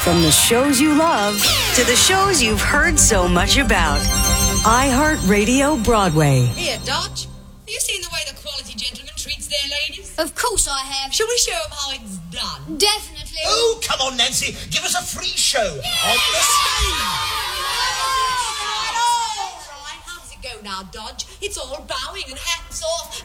From the shows you love to the shows you've heard so much about. iHeartRadio Broadway. Here, Dodge. Have you seen the way the quality gentleman treats their ladies? Of course I have. Shall we show them how it's done? Definitely. Oh, come on, Nancy. Give us a free show on the stage. All right. How does it go now, Dodge? It's all bowing and hats off